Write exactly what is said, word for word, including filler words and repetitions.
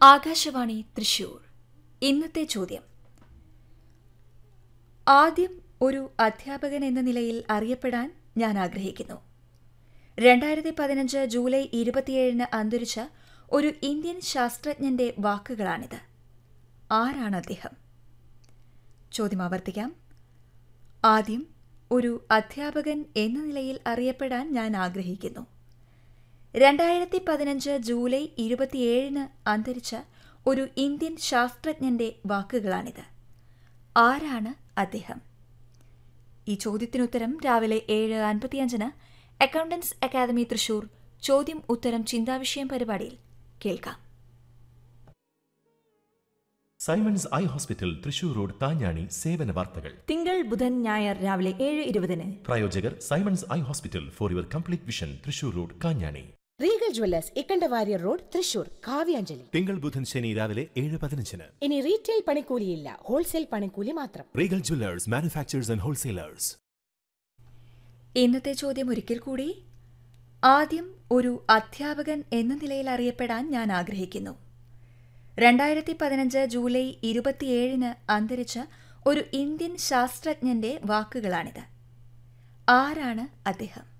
ആകാശവാണി തൃശൂർ. ഇന്നത്തെ ചോദ്യം: ആദ്യം ഒരു അധ്യാപകൻ എന്ന നിലയിൽ അറിയപ്പെടാൻ ഞാൻ ആഗ്രഹിക്കുന്നു. രണ്ടായിരത്തി പതിനഞ്ച് ജൂലൈ ഇരുപത്തിയേഴിന് അന്തരിച്ച ഒരു ഇന്ത്യൻ ശാസ്ത്രജ്ഞന്റെ വാക്കുകളാണിത്. ആരാണ് അദ്ദേഹം? ചോദ്യം ആവർത്തിക്കാം. ആദ്യം ഒരു അധ്യാപകൻ എന്ന നിലയിൽ അറിയപ്പെടാൻ ഞാൻ ആഗ്രഹിക്കുന്നു. രണ്ടായിരത്തി പതിനഞ്ച് ജൂലൈ ഇരുപത്തിയേഴിന് അന്തരിച്ച ഒരു ഇന്ത്യൻ ശാസ്ത്രജ്ഞന്റെ വാക്കുകളാണിത്. ആരാണ് അദ്ദേഹം? ഈ ചോദ്യത്തിനുത്തരം രാവിലെ ഏഴ് അൻപത്തിയഞ്ചിന് അക്കൗണ്ടൻസ് അക്കാദമി തൃശൂർ ചോദ്യം ഉത്തരം ചിന്താവിഷയം പരിപാടിയിൽ കേൾക്കാം. Symons eye hospital Thrissur road താഞ്ഞാണി സേവന വാർത്തകൾ തിങ്കൾ ബുധൻ ഞായർ രാവിലെ ഏഴ് ഇരുപതിന്. പ്രായോജകർ Symons eye hospital for your complete vision Thrissur road Kanjani. Regal Jewellers Ikkanda Warrier road Thrissur Kavyanjali തിങ്കൾ ബുധൻ ശനി രാവിലെ ഏഴ് പതിനഞ്ചിന്. ഇനി റീറ്റെയിൽ പണിക്കൂലിയില്ല, ഹോൾസെയിൽ പണിക്കൂലി മാത്രം. Regal Jewellers manufacturers and wholesalers. ഇന്നത്തെ ചോദ്യം ഒരിക്കൽ കൂടി. ആദ്യം ഒരു അധ്യാപകൻ എന്ന നിലയിൽ അറിയപ്പെടാൻ ഞാൻ ആഗ്രഹിക്കുന്നു. രണ്ടായിരത്തി പതിനഞ്ച് ജൂലൈ ഇരുപത്തിയേഴിന് അന്തരിച്ച ഒരു ഇന്ത്യൻ ശാസ്ത്രജ്ഞന്റെ വാക്കുകളാണിത്. ആരാണ് അദ്ദേഹം?